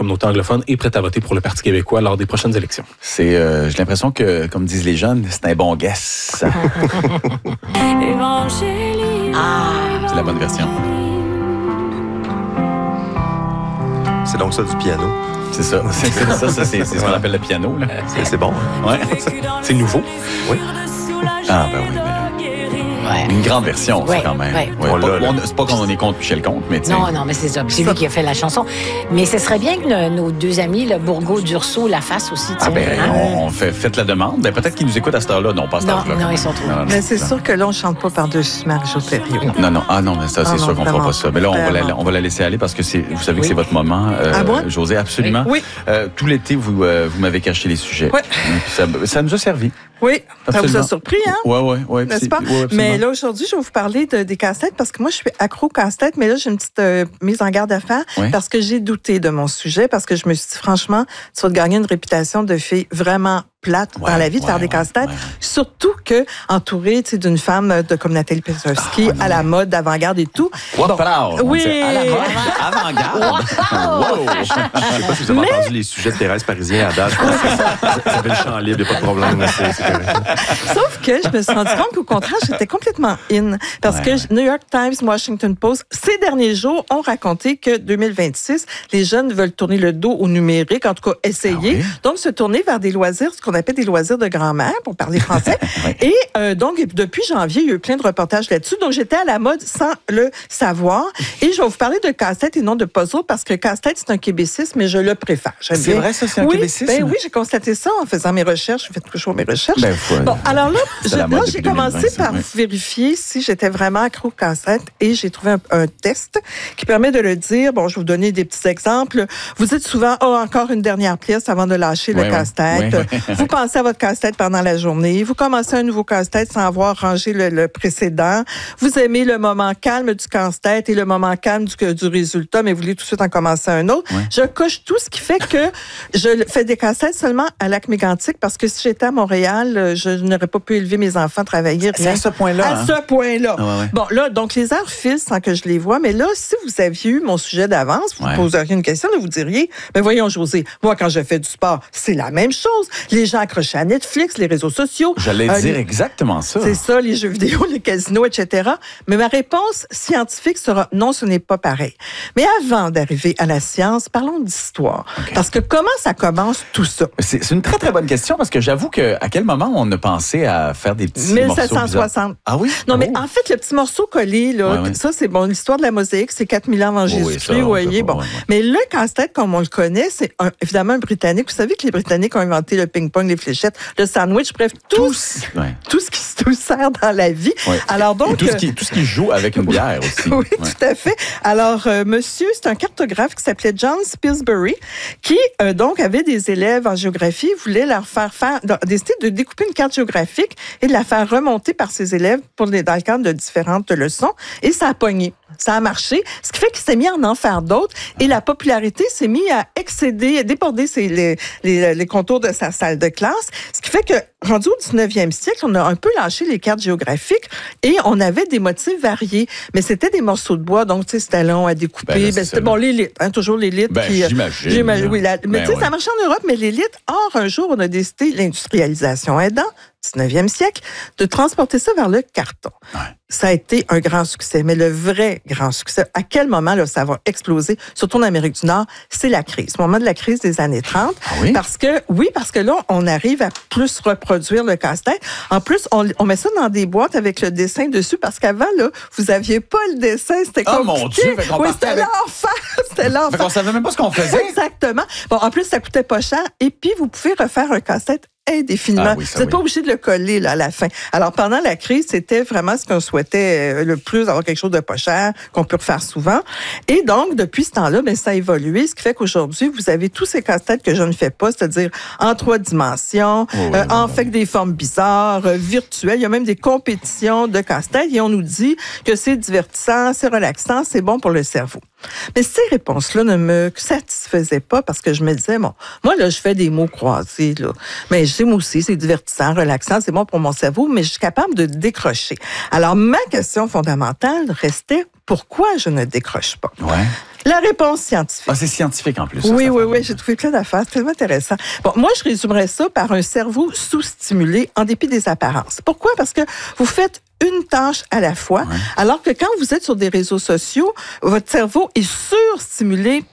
communauté anglophone est prête à voter pour le Parti québécois lors des prochaines élections. J'ai l'impression que, comme disent les jeunes, c'est un bon guess. C'est la bonne version. C'est donc ça du piano. C'est ça. C'est ce qu'on appelle le piano. Là. C'est bon. Ouais. C'est nouveau. Oui. Ah, ben oui. Une grande version, ça, quand même. Ouais. C'est pas qu'on est contre Michel Comte, mais Non, mais c'est ça. C'est lui qui a fait la chanson. Mais ce serait bien que nos deux amis, le Bourgault-Dursault, la fassent aussi. On fait la demande. Ben, peut-être qu'ils nous écoutent à cette heure-là. Non, pas à cette heure-là. Non, ils sont trop. Mais c'est sûr que là, on ne chante pas par-dessus Marie-Jo Thériault. Non. Ah non, mais ça, c'est sûr qu'on ne fera pas ça. Mais là, on va la laisser aller parce que vous savez que c'est votre moment, Josée, absolument. Oui. Tout l'été, vous m'avez caché les sujets. Oui. Ça nous a servi. Oui, absolument. Ça vous a surpris, hein? Oui. N'est-ce pas? Mais là, aujourd'hui, je vais vous parler des casse-têtes parce que moi, je suis accro casse-tête, mais là, j'ai une petite mise en garde à faire parce que j'ai douté de mon sujet, parce que je me suis dit, franchement, tu vas te gagner une réputation de fille vraiment plate dans la vie de faire des casse-têtes. Surtout que entourée d'une femme comme Nathalie Petrowski à la mode d'avant-garde et tout. Oui. À la mode avant-garde. Wow. Je sais pas si vous avez entendu les sujets de Thérèse Parisien à date. Vous avez le champ libre, il n'y a pas de problème. C'est correct. Sauf que je me suis rendu compte qu'au contraire, j'étais complètement in. Parce que New York Times, Washington Post, ces derniers jours ont raconté que 2026, les jeunes veulent tourner le dos au numérique, en tout cas essayer. Donc, se tourner vers des loisirs, ce qu'on appelle des loisirs de grand-mère, pour parler français. Et donc, depuis janvier, il y a eu plein de reportages là-dessus. Donc, j'étais à la mode sans le savoir. Et je vais vous parler de casse-tête et non de puzzle, parce que casse-tête, c'est un québécisme, mais je le préfère. C'est vrai, ça, c'est un québécisme? Oui, j'ai constaté ça en faisant mes recherches. Je fais toujours mes recherches. Bon, alors là, j'ai commencé par vérifier si j'étais vraiment accro aux casse-tête et j'ai trouvé un test qui permet de le dire. Bon, je vais vous donner des petits exemples. Vous dites souvent, encore une dernière pièce avant de lâcher le casse-tête. Vous pensez à votre casse-tête pendant la journée. Vous commencez un nouveau casse-tête sans avoir rangé le précédent. Vous aimez le moment calme du casse-tête et le moment calme du résultat, mais vous voulez tout de suite en commencer un autre. Je coche tout, ce qui fait que je fais des casse-têtes seulement à Lac-Mégantic parce que si j'étais à Montréal, je n'aurais pas pu élever mes enfants, travailler. C'est à ce point-là. À ce point-là. Bon, là, donc les heures filent sans que je les vois, mais là, si vous aviez eu mon sujet d'avance, vous poseriez une question, vous diriez, mais voyons, Josée, moi, quand je fais du sport, c'est la même chose. Les gens accrochent à Netflix, les réseaux sociaux. J'allais dire exactement ça. C'est ça, les jeux vidéo, les casinos, etc. Mais ma réponse scientifique sera non, ce n'est pas pareil. Mais avant d'arriver à la science, parlons d'histoire. Parce que comment ça commence tout ça? C'est une très, très bonne question parce que j'avoue qu'à quel moment on a pensé à faire des petits 1760. Ah oui? Non, mais en fait, le petit morceau collé, là, ça, c'est bon. L'histoire de la mosaïque, c'est 4000 ans avant Jésus-Christ, vous voyez. Bon. Mais le casse-tête, comme on le connaît, c'est évidemment un Britannique. Vous savez que les Britanniques ont inventé le ping-pong, les fléchettes, le sandwich, bref, tout ce qui sert dans la vie. Alors donc, et tout ce qui joue avec une bière aussi. Oui, tout à fait. Alors, monsieur, c'est un cartographe qui s'appelait John Spilsbury, qui donc avait des élèves en géographie, voulait leur faire décider de découper une carte géographique et de la faire remonter par ses élèves dans le cadre de différentes leçons. Et ça a pogné. Ça a marché, ce qui fait qu'il s'est mis à en faire d'autres et la popularité s'est mise à déborder les contours de sa salle de classe, ce qui fait que, rendu au 19e siècle, on a un peu lâché les cartes géographiques et on avait des motifs variés, mais c'était des morceaux de bois, donc tu sais, c'était long à découper. C'était l'élite, toujours l'élite. J'imagine. Mais tu sais, ça marchait en Europe, mais l'élite, un jour, on a décidé, l'industrialisation aidant, 19e siècle, de transporter ça vers le carton. Ça a été un grand succès, mais le vrai grand succès, à quel moment là, ça va exploser, surtout en Amérique du Nord, c'est la crise. Au moment de la crise des années 30. Parce que là, on arrive à plus reproduire le casse-tête. En plus, on met ça dans des boîtes avec le dessin dessus, parce qu'avant, là, vous aviez pas le dessin, c'était compliqué. Oh mon Dieu! C'était l'enfer! C'était l'enfer! On savait même pas ce qu'on faisait. Exactement. Bon, en plus, ça coûtait pas cher. Et puis, vous pouvez refaire un casse-tête indéfiniment. Vous n'êtes pas obligé de le coller là, à la fin. Alors, pendant la crise, c'était vraiment ce qu'on souhaitait le plus, avoir quelque chose de pas cher, qu'on peut refaire souvent. Et donc, depuis ce temps-là, ça a évolué, ce qui fait qu'aujourd'hui, vous avez tous ces casse-têtes que je ne fais pas, c'est-à-dire en 3 dimensions, en fait des formes bizarres, virtuelles. Il y a même des compétitions de casse-têtes et on nous dit que c'est divertissant, c'est relaxant, c'est bon pour le cerveau. Mais ces réponses-là ne me satisfaisaient pas parce que je me disais, moi, là, je fais des mots croisés, là. Mais je sais, moi aussi, c'est divertissant, relaxant, c'est bon pour mon cerveau, mais je suis capable de décrocher. Alors, ma question fondamentale restait, pourquoi je ne décroche pas? La réponse scientifique. Ah, c'est scientifique en plus. Oui, j'ai trouvé plein d'affaires. C'est tellement intéressant. Bon, moi, je résumerais ça par un cerveau sous-stimulé en dépit des apparences. Pourquoi? Parce que vous faites une tâche à la fois, alors que quand vous êtes sur des réseaux sociaux, votre cerveau est surstimulé